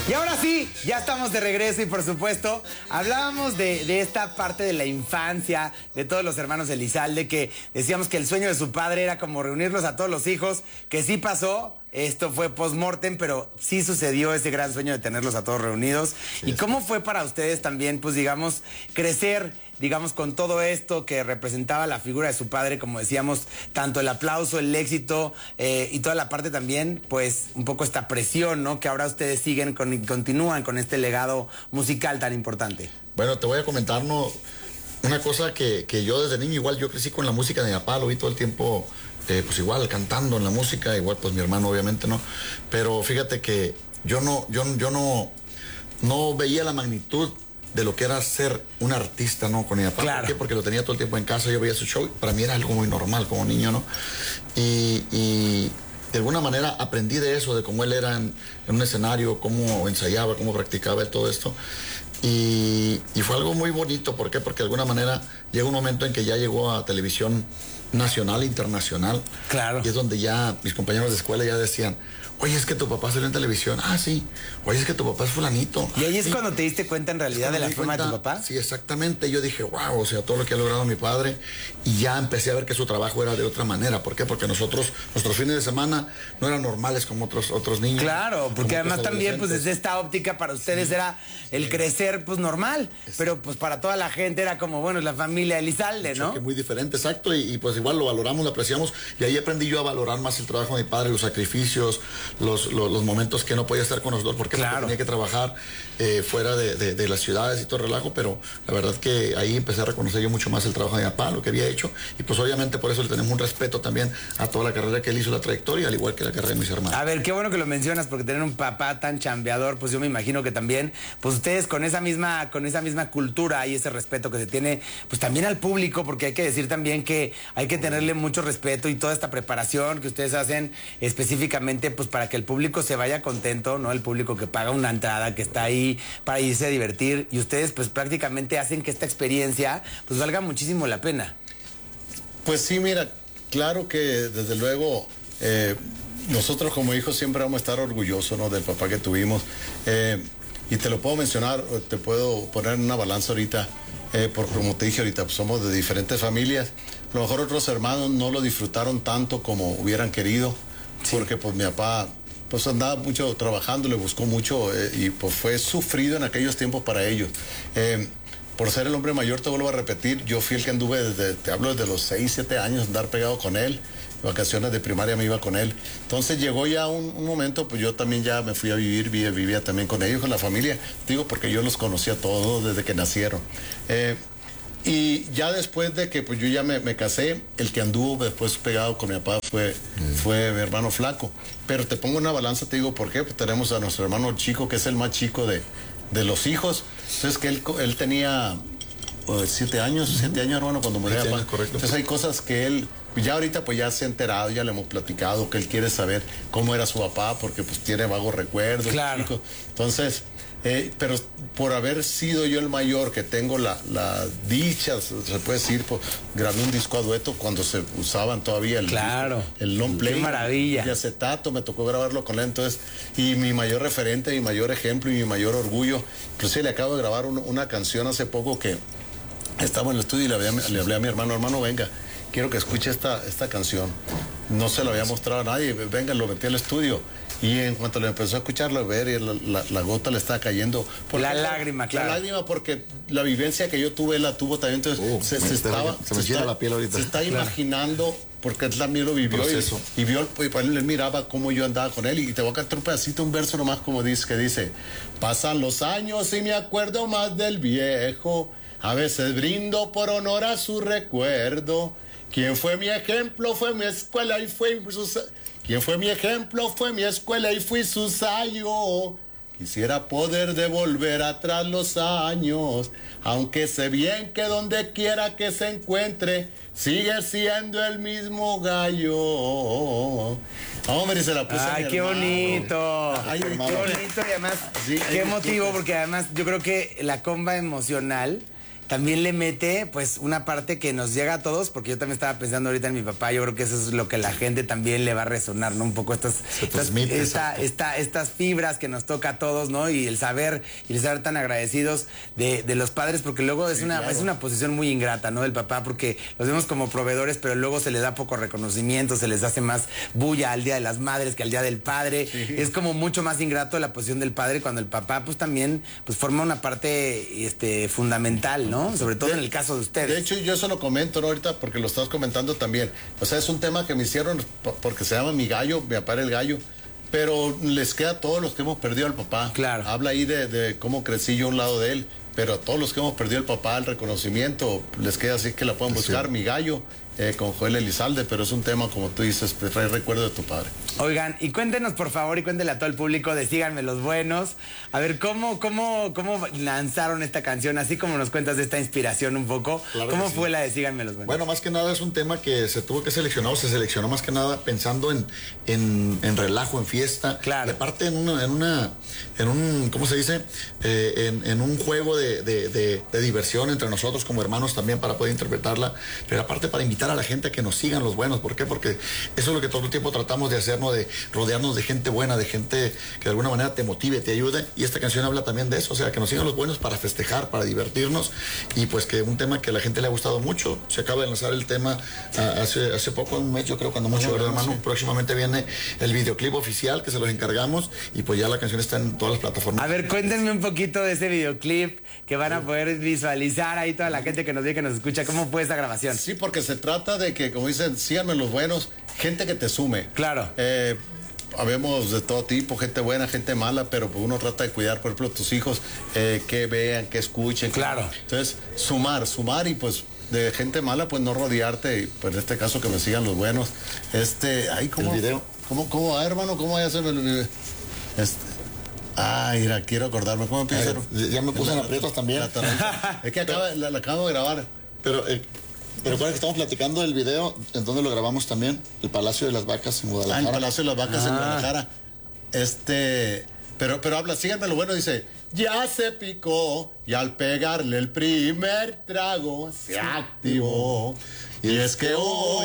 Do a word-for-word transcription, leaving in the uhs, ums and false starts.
Y ahora sí, ya estamos de regreso y por supuesto hablábamos de, de esta parte de la infancia, de todos los hermanos Elizalde, que decíamos que el sueño de su padre era como reunirlos a todos los hijos, que sí pasó. Esto fue post-mortem, pero sí sucedió ese gran sueño de tenerlos a todos reunidos. Sí, ¿y cómo fue para ustedes también, pues digamos, crecer, digamos, con todo esto que representaba la figura de su padre, como decíamos, tanto el aplauso, el éxito eh, y toda la parte también, pues un poco esta presión, ¿no? Que ahora ustedes siguen con, y continúan con este legado musical tan importante. Bueno, te voy a comentar, ¿no? Una cosa que, que yo desde niño, igual yo crecí con la música de mi papá, lo vi todo el tiempo. Eh, pues igual cantando en la música, igual pues mi hermano obviamente no, pero fíjate que yo no, yo, yo no, no veía la magnitud de lo que era ser un artista, ¿no? Con mi papá. Claro. ¿Por qué? Porque lo tenía todo el tiempo en casa, yo veía su show, para mí era algo muy normal como niño, ¿no? Y, y de alguna manera aprendí de eso, de cómo él era en, en un escenario, cómo ensayaba, cómo practicaba todo esto. Y, y fue algo muy bonito, ¿por qué? Porque de alguna manera llega un momento en que ya llegó a televisión nacional, internacional. Claro. Y es donde ya mis compañeros de escuela ya decían, oye, es que tu papá salió en televisión. Ah, sí. Oye, es que tu papá es fulanito. Y ahí es sí. cuando te diste cuenta en realidad de la fama de tu papá. Sí, exactamente. Yo dije, wow, o sea, todo lo que ha logrado mi padre. Y ya empecé a ver que su trabajo era de otra manera. ¿Por qué? Porque nosotros, nuestros fines de semana no eran normales como otros, otros niños. Claro, porque además también, pues desde esta óptica para ustedes sí. era el sí. crecer, pues normal. Sí. Pero pues para toda la gente era como, bueno, la familia Elizalde, ¿no? Que muy diferente, exacto. Y, y pues igual lo valoramos, lo apreciamos. Y ahí aprendí yo a valorar más el trabajo de mi padre, los sacrificios, Los, los, los momentos que no podía estar con nosotros porque, claro. porque tenía que trabajar eh, fuera de, de, de las ciudades y todo el relajo, pero la verdad que ahí empecé a reconocer yo mucho más el trabajo de mi papá, lo que había hecho, y pues obviamente por eso le tenemos un respeto también a toda la carrera que él hizo, la trayectoria, al igual que la carrera de mis hermanos. A ver, qué bueno que lo mencionas, porque tener un papá tan chambeador, pues yo me imagino que también, pues ustedes con esa misma, con esa misma cultura y ese respeto que se tiene, pues también al público, porque hay que decir también que hay que tenerle mucho respeto y toda esta preparación que ustedes hacen específicamente, pues para que el público público se vaya contento, ¿no? El público que paga una entrada, que está ahí para irse a divertir, y ustedes pues prácticamente hacen que esta experiencia pues valga muchísimo la pena. Pues sí, mira, claro que desde luego eh, nosotros como hijos siempre vamos a estar orgullosos, ¿no? Del papá que tuvimos, eh, y te lo puedo mencionar, te puedo poner en una balanza ahorita, eh, por como te dije ahorita, pues somos de diferentes familias, a lo mejor otros hermanos no lo disfrutaron tanto como hubieran querido, sí. porque pues mi papá pues andaba mucho trabajando, le buscó mucho eh, y pues fue sufrido en aquellos tiempos para ellos. Eh, por ser el hombre mayor, te vuelvo a repetir, yo fui el que anduve desde, te hablo desde los seis, siete años, andar pegado con él, vacaciones de primaria me iba con él. Entonces llegó ya un, un momento, pues yo también ya me fui a vivir, vivía, vivía también con ellos, con la familia, digo porque yo los conocía todos desde que nacieron. Eh, Y ya después de que pues yo ya me, me casé, el que anduvo después pegado con mi papá fue, mm. fue mi hermano Flaco. Pero te pongo una balanza, te digo por qué. Pues tenemos a nuestro hermano Chico, que es el más chico de, de los hijos. Entonces que él, él tenía uh, siete años, uh-huh. siete años, hermano, cuando murió mi papá. Correcto. Entonces hay cosas que él, ya ahorita pues ya se ha enterado, ya le hemos platicado, que él quiere saber cómo era su papá, porque pues tiene vagos recuerdos. Claro. Chico. Entonces... Eh, pero por haber sido yo el mayor, que tengo la, la dicha, se puede decir, pues, grabé un disco a dueto cuando se usaban todavía el, claro. disco, el long play. Qué maravilla. De acetato, me tocó grabarlo con él, entonces, y mi mayor referente, mi mayor ejemplo y mi mayor orgullo, inclusive le acabo de grabar un, una canción hace poco que estaba en el estudio y le hablé, le hablé a mi hermano, hermano, venga, quiero que escuche esta, esta canción. No se lo había mostrado a nadie, venga, lo metí al estudio. Y en cuanto le empezó a escucharlo, a ver, y la, la, la gota le estaba cayendo. La lágrima, claro. La lágrima, porque la vivencia que yo tuve, él la tuvo también. Entonces, uh, se, se, estaba, se me se llena está, la piel ahorita. Se está claro. imaginando, porque él también lo vivió. Y, y vio, y para él, él miraba cómo yo andaba con él. Y te voy a cantar un pedacito, un verso nomás, como dice, que dice: pasan los años y me acuerdo más del viejo. A veces brindo por honor a su recuerdo. Quien fue mi ejemplo, fue mi escuela y fue sus... Quien fue mi ejemplo, fue mi escuela y fui su sayo. Quisiera poder devolver atrás los años, aunque sé bien que donde quiera que se encuentre, sigue siendo el mismo gallo. Hombre, se la puse. Ay, qué bonito. Ay, qué bonito y además, sí, qué emotivo, porque además yo creo que la comba emocional también le mete pues una parte que nos llega a todos, porque yo también estaba pensando ahorita en mi papá, yo creo que eso es lo que la gente también le va a resonar, ¿no? Un poco estas, estas, esta, esta, estas fibras que nos toca a todos, ¿no? Y el saber, y el estar tan agradecidos de, de los padres, porque luego es, sí, una, claro. es una posición muy ingrata, ¿no? Del papá, porque los vemos como proveedores, pero luego se les da poco reconocimiento, se les hace más bulla al Día de las Madres que al Día del Padre. Sí. Es como mucho más ingrato la posición del padre, cuando el papá pues también pues forma una parte este, fundamental, ¿no? Sobre todo de, en el caso de ustedes. De hecho, yo eso lo comento, ¿no? Ahorita, porque lo estás comentando también. O sea, es un tema que me hicieron porque se llama Mi Gallo, mi papá era el gallo, pero les queda a todos los que hemos perdido al papá. Claro. Habla ahí de, de cómo crecí yo a un lado de él, pero a todos los que hemos perdido al papá, el reconocimiento, les queda así que la pueden buscar, sí. Mi Gallo. Eh, con Joel Elizalde, pero es un tema, como tú dices, te trae recuerdo de tu padre. Oigan, y cuéntenos por favor, y cuéntenle a todo el público de Síganme los Buenos, a ver, ¿cómo, cómo, cómo lanzaron esta canción? Así como nos cuentas de esta inspiración un poco, claro, ¿cómo fue sí. la de Síganme los Buenos? Bueno, más que nada es un tema que se tuvo que seleccionar, o se seleccionó más que nada pensando en, en, en relajo, en fiesta. Claro. Y aparte en una, en una, en un, ¿cómo se dice? Eh, en, en un juego de, de, de, de diversión entre nosotros como hermanos también para poder interpretarla, pero aparte para invitar a la gente a que nos sigan los buenos. ¿Por qué? Porque eso es lo que todo el tiempo tratamos de hacer, ¿no? De rodearnos de gente buena, de gente que de alguna manera te motive, te ayude, y esta canción habla también de eso, o sea, que nos sigan los buenos para festejar, para divertirnos, y pues que un tema que a la gente le ha gustado mucho. Se acaba de lanzar el tema uh, hace, hace poco, un mes yo creo, cuando mucho, ¿verdad, hermano? Sí. Próximamente viene el videoclip oficial que se los encargamos, y pues ya la canción está en todas las plataformas. A ver, cuéntenme un poquito de ese videoclip que van a poder visualizar ahí toda la gente que nos ve, que nos escucha. ¿Cómo fue esa grabación? Sí, porque se trata de que, como dicen, síganme los buenos, gente que te sume. Claro. Eh, habemos de todo tipo, gente buena, gente mala, pero pues uno trata de cuidar, por ejemplo, a tus hijos, eh, que vean, que escuchen. Claro. Que... Entonces, sumar, sumar, y pues de gente mala, pues no rodearte, y pues en este caso que me sigan los buenos. Este, ay, ¿cómo? El video. ¿Cómo, cómo, ah, hermano, cómo voy a hacer el video? Este... Ay, mira, quiero acordarme, ¿cómo empieza? Ay, ya me puse en aprietos también. La es que acaba, la, la acabo de grabar. Pero... Eh... Pero recuerda que estamos platicando del video, en donde lo grabamos también, el Palacio de las Vacas en Guadalajara. Ah, el Palacio de las Vacas ah. en Guadalajara. Este, pero, pero habla, síganme lo bueno, dice, ya se picó, y al pegarle el primer trago, se activó. Y es que hoy